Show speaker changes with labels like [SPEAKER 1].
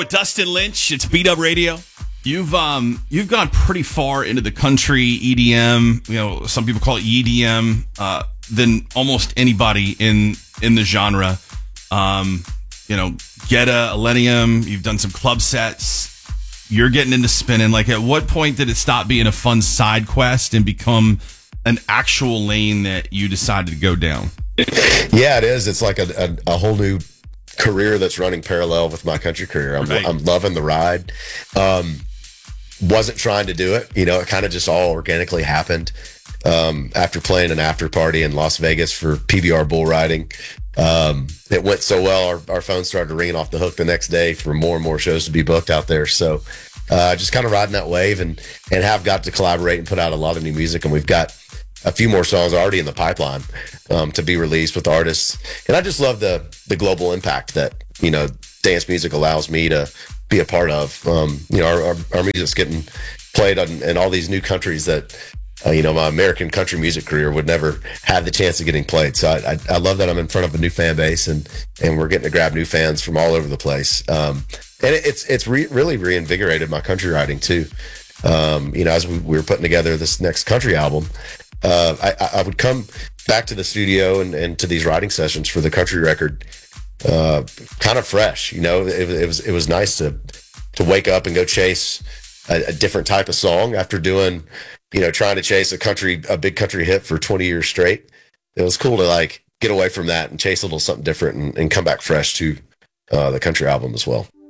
[SPEAKER 1] with Dustin Lynch. It's Beat Up Radio. You've gone pretty far into the country EDM. You know, some people call it EDM. Than almost anybody in the genre. You know, Getta, Illenium. You've done some club sets. You're getting into spinning. Like, at what point did it stop being a fun side quest and become an actual lane that you decided to go down?
[SPEAKER 2] Yeah, it is. It's like a whole new career that's running parallel with my country career. I'm loving the ride. Wasn't trying to do it. You know, it kind of just all organically happened. After playing an after party in Las Vegas for PBR bull riding. It went so well, our phone started ringing off the hook the next day for more and more shows to be booked out there. So just kind of riding that wave and have got to collaborate and put out a lot of new music. And we've got a few more songs already in the pipeline to be released with artists. And I just love the global impact that, you know, dance music allows me to be a part of. You know, our music's getting played in all these new countries that, you know, my American country music career would never have the chance of getting played. So I love that I'm in front of a new fan base and we're getting to grab new fans from all over the place. And it's really reinvigorated my country writing too. You know, as we were putting together this next country album, I would come back to the studio and to these writing sessions for the country record, kind of fresh. You know, it was nice to wake up and go chase a different type of song after doing, you know, trying to chase a big country hit for 20 years straight. It was cool to like get away from that and chase a little something different and come back fresh to the country album as well.